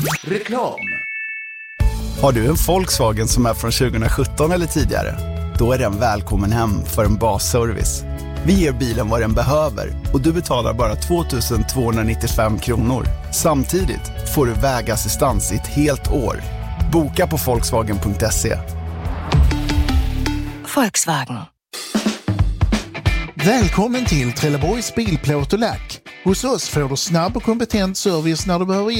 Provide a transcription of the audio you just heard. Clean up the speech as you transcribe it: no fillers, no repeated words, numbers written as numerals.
Reklam. Har du en Volkswagen som är från 2017 eller tidigare? Då är den välkommen hem för en basservice. Vi ger bilen vad den behöver och du betalar bara 2 295 kronor. Samtidigt får du vägassistans i ett helt år. Boka på Volkswagen.se. Volkswagen. Välkommen till Trelleborgs bilplåt och lack. Hos oss får du snabb och kompetent service när du behöver